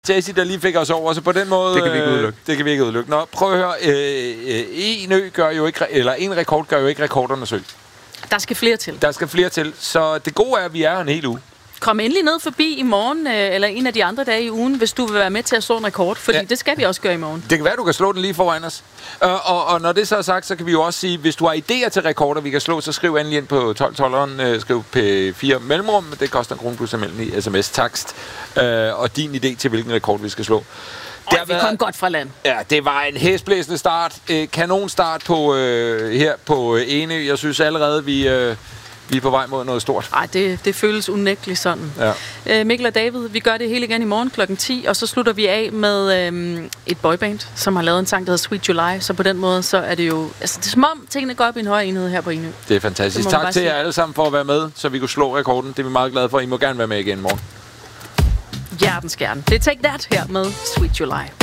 Jesse, der lige fik os over, så på den måde... Det kan vi ikke udelukke. Det kan vi ikke udelukke. Nå, prøv at høre. En rekord gør jo ikke rekorderne søg. Der skal flere til. Der skal flere til. Så det gode er, at vi er her en hel uge. Kom endelig ned forbi i morgen, eller en af de andre dage i ugen, hvis du vil være med til at slå en rekord, fordi det skal vi også gøre i morgen. Det kan være, du kan slå den lige foran os. Og når det så er sagt, så kan vi jo også sige, hvis du har idéer til rekorder, vi kan slå, så skriv endelig ind på 1212'eren, skriv P4 mellemrum, det koster 1 kr. + almindelig sms-takst, og din idé til, hvilken rekord vi skal slå. Vi kom godt fra land. Ja, det var en hæsblæsende start. Kanonstart på, her på Enø. Jeg synes allerede, vi er på vej mod noget stort. Nej, det føles unægteligt sådan. Ja. Mikkel og David, vi gør det hele igen i morgen kl. 10, og så slutter vi af med et boyband, som har lavet en sang, der hedder Sweet July. Så på den måde, så er det jo... Altså, det er som om tingene går op i en højere enhed her på Enø. Det er fantastisk. Tak til jer alle sammen for at være med, så vi kunne slå rekorden. Det er vi meget glade for. I må gerne være med igen i morgen. Hjertens gerne. Det er Take That her med Sweet July.